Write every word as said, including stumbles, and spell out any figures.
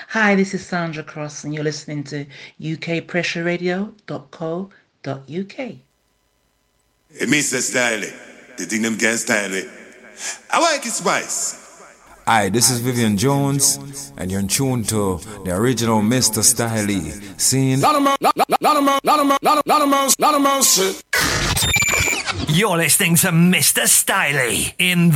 Hi, this is Sandra Cross, and you're listening to U K pressure radio dot co dot U K. It means the style it. The thing them can style it. I like it spice. Hi, this is Vivian Jones, and you're in tune to the original Mister Styley. Scene. You're listening to Mister Styley in